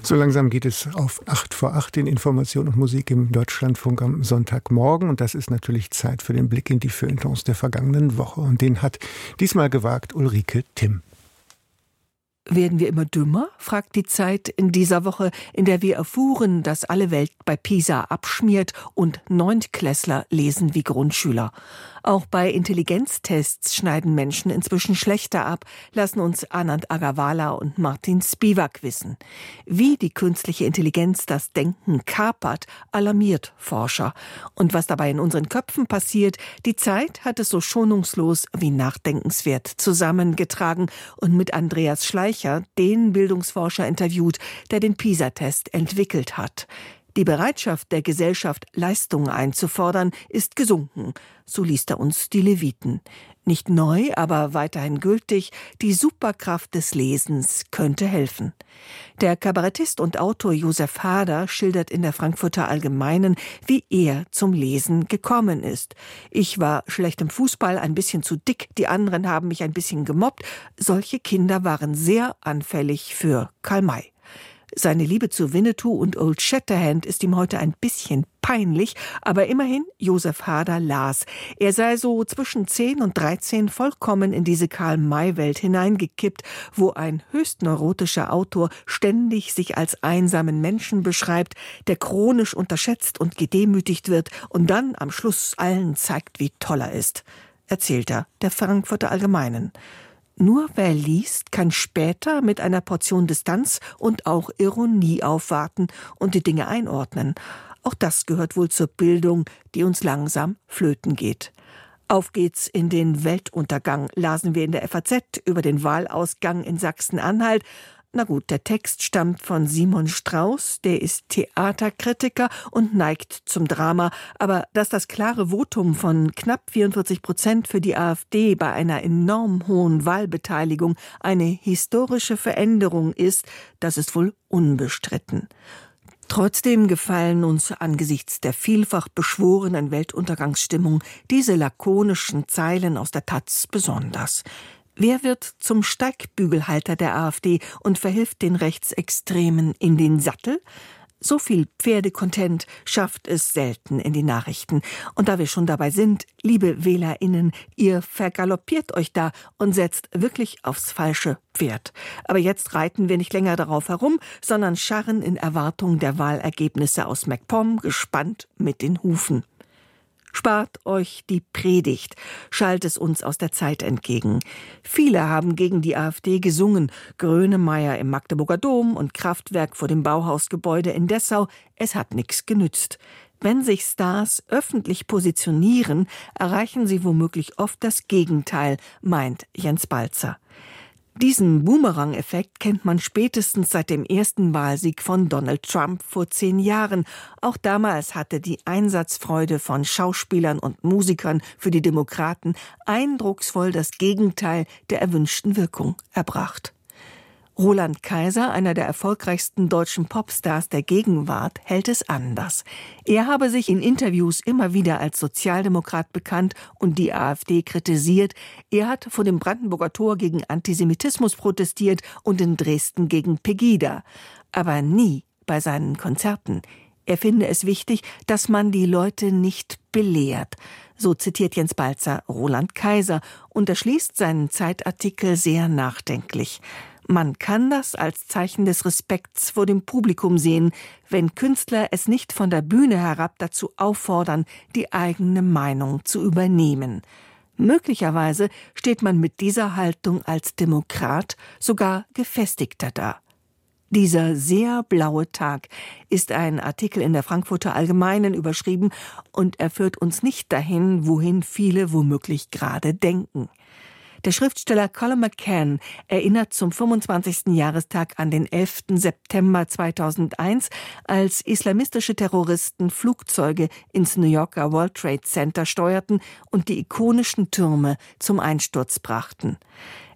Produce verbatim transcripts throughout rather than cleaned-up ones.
So langsam geht es auf acht vor acht in Information und Musik im Deutschlandfunk am Sonntagmorgen. Und das ist natürlich Zeit für den Blick in die Feuilletons der vergangenen Woche. Und den hat diesmal gewagt Ulrike Timm. Werden wir immer dümmer? Fragt die Zeit in dieser Woche, in der wir erfuhren, dass alle Welt bei PISA abschmiert und Neuntklässler lesen wie Grundschüler. Auch bei Intelligenztests schneiden Menschen inzwischen schlechter ab, lassen uns Anand Agarwala und Martin Spivak wissen. Wie die künstliche Intelligenz das Denken kapert, alarmiert Forscher. Und was dabei in unseren Köpfen passiert, die Zeit hat es so schonungslos wie nachdenkenswert zusammengetragen und mit Andreas Schleicher, den Bildungsforscher, interviewt, der den PISA-Test entwickelt hat. Die Bereitschaft der Gesellschaft, Leistungen einzufordern, ist gesunken. So liest er uns die Leviten. Nicht neu, aber weiterhin gültig, die Superkraft des Lesens könnte helfen. Der Kabarettist und Autor Josef Hader schildert in der Frankfurter Allgemeinen, wie er zum Lesen gekommen ist. Ich war schlecht im Fußball, ein bisschen zu dick, die anderen haben mich ein bisschen gemobbt. Solche Kinder waren sehr anfällig für Karl May. Seine Liebe zu Winnetou und Old Shatterhand ist ihm heute ein bisschen peinlich, aber immerhin, Josef Hader las. Er sei so zwischen zehn und dreizehn vollkommen in diese Karl-May-Welt hineingekippt, wo ein höchst neurotischer Autor ständig sich als einsamen Menschen beschreibt, der chronisch unterschätzt und gedemütigt wird und dann am Schluss allen zeigt, wie toll er ist, erzählt er der Frankfurter Allgemeinen. Nur wer liest, kann später mit einer Portion Distanz und auch Ironie aufwarten und die Dinge einordnen. Auch das gehört wohl zur Bildung, die uns langsam flöten geht. Auf geht's in den Weltuntergang, lasen wir in der F A Z über den Wahlausgang in Sachsen-Anhalt. Na gut, der Text stammt von Simon Strauß, der ist Theaterkritiker und neigt zum Drama. Aber dass das klare Votum von knapp vierundvierzig Prozent für die AfD bei einer enorm hohen Wahlbeteiligung eine historische Veränderung ist, das ist wohl unbestritten. Trotzdem gefallen uns angesichts der vielfach beschworenen Weltuntergangsstimmung diese lakonischen Zeilen aus der Taz besonders. Wer wird zum Steigbügelhalter der AfD und verhilft den Rechtsextremen in den Sattel? So viel Pferdecontent schafft es selten in die Nachrichten. Und da wir schon dabei sind, liebe WählerInnen, ihr vergaloppiert euch da und setzt wirklich aufs falsche Pferd. Aber jetzt reiten wir nicht länger darauf herum, sondern scharren in Erwartung der Wahlergebnisse aus MacPom gespannt mit den Hufen. Spart euch die Predigt, schallt es uns aus der Zeit entgegen. Viele haben gegen die AfD gesungen, Grönemeyer im Magdeburger Dom und Kraftwerk vor dem Bauhausgebäude in Dessau. Es hat nichts genützt. Wenn sich Stars öffentlich positionieren, erreichen sie womöglich oft das Gegenteil, meint Jens Balzer. Diesen Boomerang-Effekt kennt man spätestens seit dem ersten Wahlsieg von Donald Trump vor zehn Jahren. Auch damals hatte die Einsatzfreude von Schauspielern und Musikern für die Demokraten eindrucksvoll das Gegenteil der erwünschten Wirkung erbracht. Roland Kaiser, einer der erfolgreichsten deutschen Popstars der Gegenwart, hält es anders. Er habe sich in Interviews immer wieder als Sozialdemokrat bekannt und die AfD kritisiert. Er hat vor dem Brandenburger Tor gegen Antisemitismus protestiert und in Dresden gegen Pegida. Aber nie bei seinen Konzerten. Er finde es wichtig, dass man die Leute nicht belehrt. So zitiert Jens Balzer Roland Kaiser und er schließt seinen Zeitartikel sehr nachdenklich. Man kann das als Zeichen des Respekts vor dem Publikum sehen, wenn Künstler es nicht von der Bühne herab dazu auffordern, die eigene Meinung zu übernehmen. Möglicherweise steht man mit dieser Haltung als Demokrat sogar gefestigter da. Dieser sehr blaue Tag ist ein Artikel in der Frankfurter Allgemeinen überschrieben und er führt uns nicht dahin, wohin viele womöglich gerade denken. Der Schriftsteller Colum McCann erinnert zum fünfundzwanzigsten Jahrestag an den elften September zweitausendeins, als islamistische Terroristen Flugzeuge ins New Yorker World Trade Center steuerten und die ikonischen Türme zum Einsturz brachten.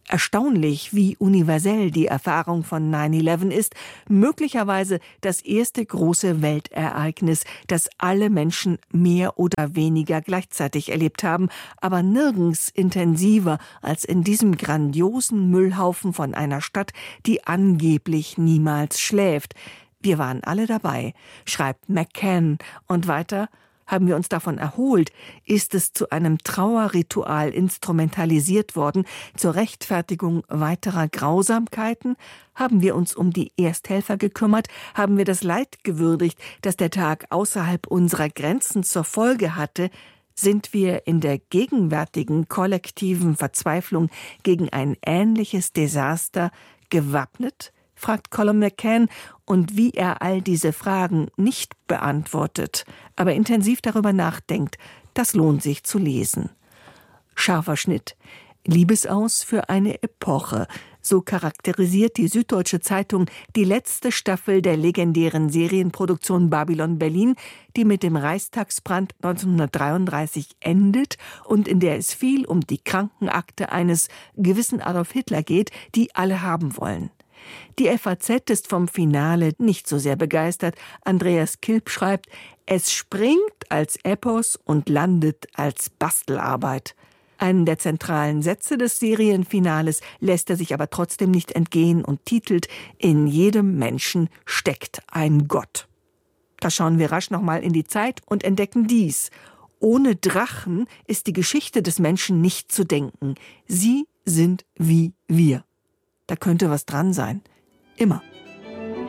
Erstaunlich, wie universell die Erfahrung von neun elf ist, möglicherweise das erste große Weltereignis, das alle Menschen mehr oder weniger gleichzeitig erlebt haben, aber nirgends intensiver als in diesem grandiosen Müllhaufen von einer Stadt, die angeblich niemals schläft. Wir waren alle dabei, schreibt McCann, und weiter: Haben wir uns davon erholt, ist es zu einem Trauerritual instrumentalisiert worden, zur Rechtfertigung weiterer Grausamkeiten? Haben wir uns um die Ersthelfer gekümmert? Haben wir das Leid gewürdigt, das der Tag außerhalb unserer Grenzen zur Folge hatte? Sind wir in der gegenwärtigen kollektiven Verzweiflung gegen ein ähnliches Desaster gewappnet? Fragt Colum McCann, und wie er all diese Fragen nicht beantwortet, aber intensiv darüber nachdenkt, das lohnt sich zu lesen. Scharfer Schnitt. Liebesaus für eine Epoche. So charakterisiert die Süddeutsche Zeitung die letzte Staffel der legendären Serienproduktion Babylon Berlin, die mit dem Reichstagsbrand neunzehnhundertdreiunddreißig endet und in der es viel um die Krankenakte eines gewissen Adolf Hitler geht, die alle haben wollen. Die F A Z ist vom Finale nicht so sehr begeistert. Andreas Kilp schreibt: Es springt als Epos und landet als Bastelarbeit. Einen der zentralen Sätze des Serienfinales lässt er sich aber trotzdem nicht entgehen und titelt: In jedem Menschen steckt ein Gott. Da schauen wir rasch nochmal in die Zeit und entdecken dies: Ohne Drachen ist die Geschichte des Menschen nicht zu denken. Sie sind wie wir. Da könnte was dran sein. Immer.